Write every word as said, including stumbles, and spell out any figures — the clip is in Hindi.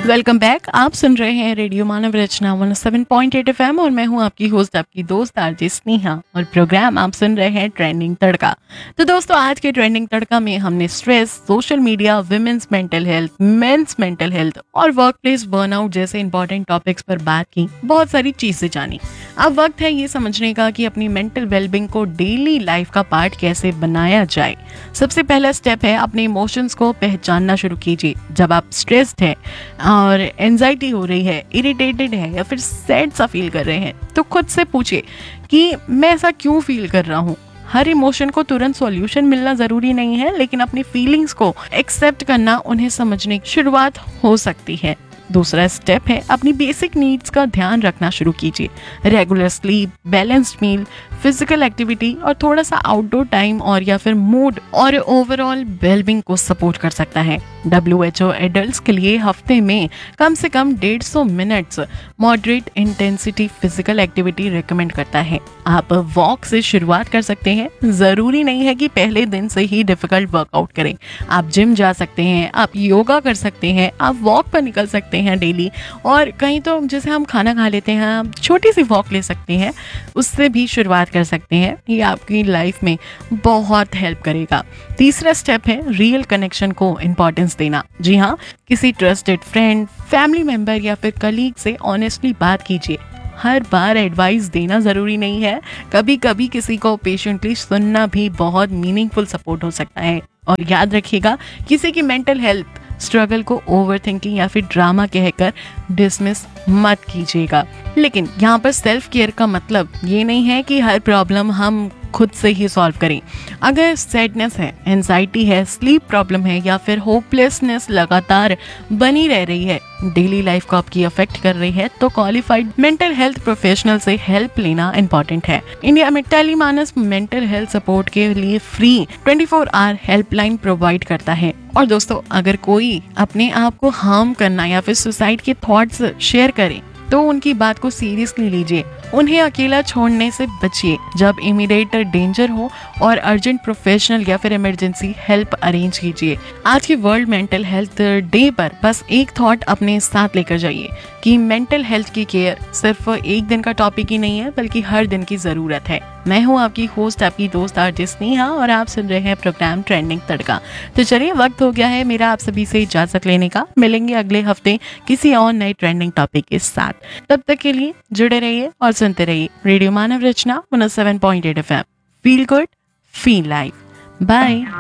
Welcome back. आप सुन रहे हैं रेडियो मानव रचना one seven point eight F M और मैं हूं आपकी होस्ट, आपकी दोस्त आरजे स्नेहा, और प्रोग्राम आप सुन रहे हैं ट्रेंडिंग तड़का। तो दोस्तों, आज के ट्रेंडिंग तड़का में हमने stress, social media, women's mental health, mains mental health और वर्क प्लेस बर्नआउट जैसे इंपॉर्टेंट टॉपिक्स पर बात की, बहुत सारी चीजें जानी। अब वक्त है ये समझने का कि अपनी मेंटल वेलबींग को डेली लाइफ का पार्ट कैसे बनाया जाए। सबसे पहला स्टेप है अपने इमोशंस को पहचानना शुरू कीजिए। जब आप स्ट्रेस्ड हैं और एंजाइटी हो रही है, इरिटेटेड है या फिर सैड सा फील कर रहे हैं, तो खुद से पूछिए कि मैं ऐसा क्यों फील कर रहा हूँ। हर इमोशन को तुरंत सॉल्यूशन मिलना जरूरी नहीं है, लेकिन अपनी फीलिंग्स को एक्सेप्ट करना, उन्हें समझने की शुरुआत हो सकती है। दूसरा स्टेप है अपनी बेसिक नीड्स का ध्यान रखना शुरू कीजिए। रेगुलर स्लीप, बैलेंस्ड मील, फिजिकल एक्टिविटी और थोड़ा सा आउटडोर टाइम और या फिर मूड और ओवरऑल वेलबींग को सपोर्ट कर सकता है। डब्ल्यू एच ओ एडल्ट्स के लिए हफ्ते में कम से कम डेढ़ सौ minutes moderate intensity physical activity recommend करता है। आप वॉक से शुरुआत कर सकते हैं। जरूरी नहीं है कि पहले दिन से ही डिफिकल्ट वर्कआउट करें। आप जिम जा सकते हैं, आप योगा कर सकते हैं, आप वॉक पर निकल सकते हैं डेली, और कहीं तो जैसे हम खाना खा लेते हैं, आप छोटी सी वॉक ले सकते हैं, उससे भी शुरुआत कर सकते हैं। ये आपकी लाइफ में बहुत हेल्प करेगा। तीसरा स्टेप है रियल कनेक्शन को इम्पोर्टेंस देना। जी हाँ, किसी ट्रस्टेड फ्रेंड, फैमिली मेंबर या फिर कलीग से ऑनेस्टली बात कीजिए। हर बार एडवाइस देना जरूरी नहीं है, कभी कभी किसी को पेशेंटली सुनना भी बहुत मीनिंगफुल सपोर्ट हो सकता है। और याद रखिएगा, किसी की मेंटल हेल्थ स्ट्रगल को ओवर थिंकिंग या फिर ड्रामा कहकर डिसमिस मत कीजिएगा। लेकिन यहाँ पर सेल्फ केयर का मतलब ये नहीं है कि हर प्रॉब्लम हम खुद से ही सॉल्व करें। अगर सैडनेस है, एंजाइटी है, स्लीप प्रॉब्लम है या फिर होपलेसनेस लगातार बनी रह रही है, डेली लाइफ को आपकी अफेक्ट कर रही है, तो क्वालिफाइड मेंटल हेल्थ प्रोफेशनल से हेल्प लेना इम्पोर्टेंट है। इंडिया में टेलीमानस मेंटल हेल्थ सपोर्ट के लिए free twenty four hour helpline provide करता है। और दोस्तों, अगर कोई अपने आप को हार्म करना या फिर सुसाइड के थॉट्स शेयर करे, तो उनकी बात को सीरियसली लीजिए। उन्हें अकेला छोड़ने से बचिए। जब इमीडिएट डेंजर हो और अर्जेंट प्रोफेशनल या फिर इमरजेंसी हेल्प अरेंज कीजिए। आज के वर्ल्ड मेंटल हेल्थ डे पर बस एक थॉट अपने साथ लेकर जाइए कि मेंटल हेल्थ की केयर सिर्फ एक दिन का टॉपिक ही नहीं है, बल्कि हर दिन की जरूरत है। मैं हूँ आपकी होस्ट, आपकी दोस्त आरजे स्नेहा, और आप सुन रहे हैं प्रोग्राम ट्रेंडिंग तड़का। तो चलिए, वक्त हो गया है मेरा आप सभी से इजाजत लेने का। मिलेंगे अगले हफ्ते किसी और नए ट्रेंडिंग टॉपिक के साथ। तब तक के लिए जुड़े रहिए और सुनते रहिए रेडियो मानव रचना one seven point eight F M. Feel good, feel life. Bye.